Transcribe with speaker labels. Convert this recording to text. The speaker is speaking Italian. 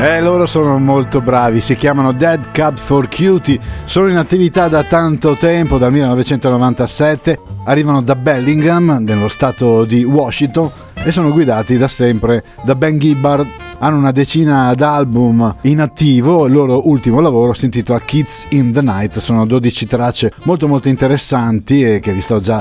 Speaker 1: Loro sono molto bravi, si chiamano Dead Cat for Cutie, sono in attività da tanto tempo, dal 1997, arrivano da Bellingham, nello stato di Washington, e sono guidati da sempre da Ben Gibbard. Hanno una decina d'album in attivo, il loro ultimo lavoro si intitola Kids in the Night, sono 12 tracce molto interessanti e che vi sto già